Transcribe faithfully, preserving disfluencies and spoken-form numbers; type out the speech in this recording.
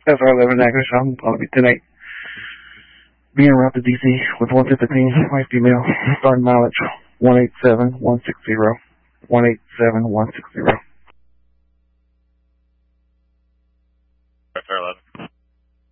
That's our eleven Agnes. I'm going to be tonight. Being around to D C with one fifteen, white female, starting mileage one eight seven one six zero. one eight seven one six zero.